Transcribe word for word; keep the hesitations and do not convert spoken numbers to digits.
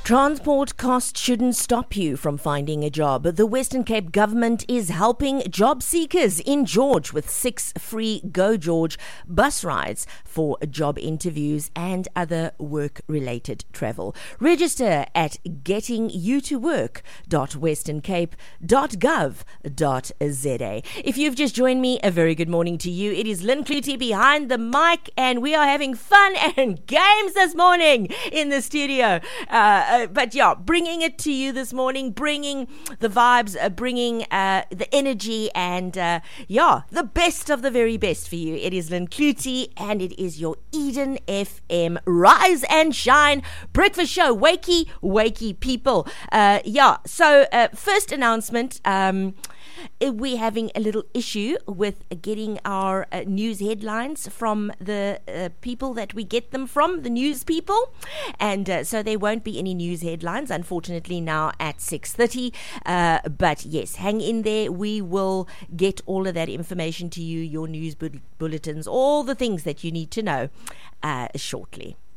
Transport costs shouldn't stop you from finding a job. The Western Cape government is helping job seekers in George with six free Go George bus rides for job interviews and other work-related travel. Register at getting you to work dot western cape dot gov dot z a. If you've just joined me, a very good morning to you. It is Lynn Clutie behind the mic, and we are having fun and games this morning in the studio. Uh, Uh, but yeah, bringing it to you this morning, bringing the vibes, uh, bringing uh, the energy, and uh, yeah, the best of the very best for you. It is Lynn Clutie, and it is your Eden F M Rise and Shine breakfast show. Wakey, wakey people. Uh, yeah, so uh, first announcement. Um, We're having a little issue with getting our uh, news headlines from the uh, people that we get them from, the news people. And uh, so there won't be any news headlines, unfortunately, now at six thirty. Uh, but yes, hang in there. We will get all of that information to you, your news bu- bulletins, all the things that you need to know uh, shortly.